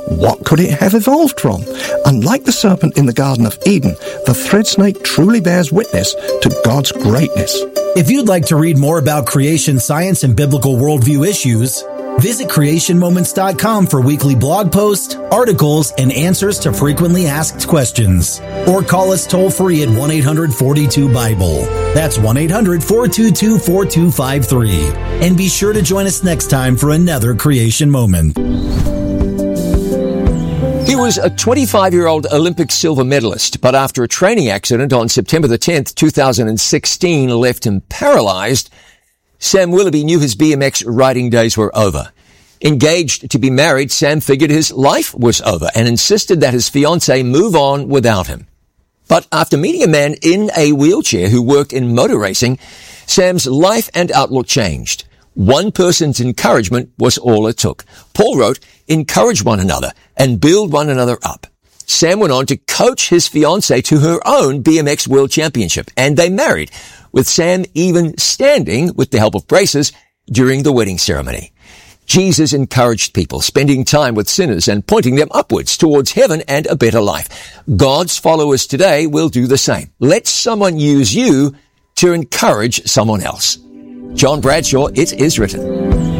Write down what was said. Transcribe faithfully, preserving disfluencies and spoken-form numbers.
what could it have evolved from? Unlike the serpent in the Garden of Eden, the thread snake truly bears witness to God's greatness. If you'd like to read more about creation science and biblical worldview issues, visit creation moments dot com for weekly blog posts, articles, and answers to frequently asked questions. Or call us toll-free at one eight hundred, four two, Bible. That's one eight hundred, four two two, four two five three. And be sure to join us next time for another Creation Moment. He was a twenty-five-year-old Olympic silver medalist, but after a training accident on September the tenth, two thousand sixteen left him paralyzed, Sam Willoughby knew his B M X riding days were over. Engaged to be married, Sam figured his life was over and insisted that his fiancée move on without him. But after meeting a man in a wheelchair who worked in motor racing, Sam's life and outlook changed. One person's encouragement was all it took. Paul wrote, "Encourage one another and build one another up." Sam went on to coach his fiancée to her own B M X World Championship, and they married, with Sam even standing with the help of braces during the wedding ceremony. Jesus encouraged people, spending time with sinners and pointing them upwards towards heaven and a better life. God's followers today will do the same. Let someone use you to encourage someone else. John Bradshaw, It Is Written.